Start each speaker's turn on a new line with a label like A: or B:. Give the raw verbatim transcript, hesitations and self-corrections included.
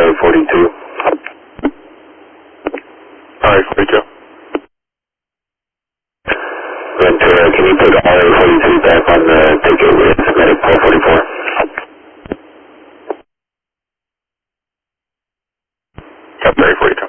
A: A forty-two.
B: R A forty-two.
A: Ventura, can you put R A forty-two back on the ticket with medic four forty-four?
B: Yep, R A forty-two.